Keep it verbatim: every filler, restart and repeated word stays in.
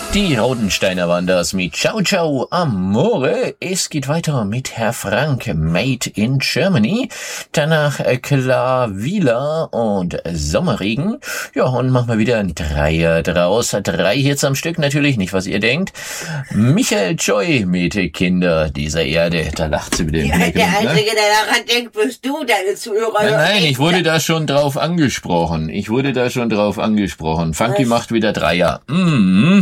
Die Raudensteiner waren das mit Ciao Ciao Amore. Es geht weiter mit Herr Frank, Made in Germany. Danach Klavila und Sommerregen. Ja, und machen wir wieder ein Dreier draus. Drei Hits am Stück natürlich, nicht was ihr denkt. Michael Joy mit Kinder dieser Erde. Da lacht sie wieder im Ja, Hintergrund, der ne? Einzige, der daran denkt, bist du, deine Zuhörer. Nein, nein, ich wurde da schon drauf angesprochen. Ich wurde da schon drauf angesprochen. Funky Was? macht wieder Dreier. Mhm.